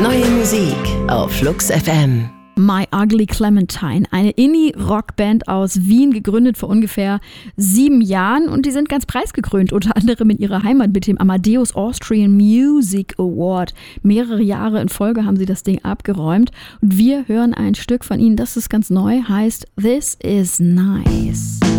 Neue Musik auf Flux FM. My Ugly Clementine, eine Indie-Rockband aus Wien, gegründet vor ungefähr 7 Jahren, und die sind ganz preisgekrönt, unter anderem in ihrer Heimat mit dem Amadeus Austrian Music Award. Mehrere Jahre in Folge haben sie das Ding abgeräumt, und wir hören ein Stück von ihnen, das ist ganz neu, heißt This Is Nice.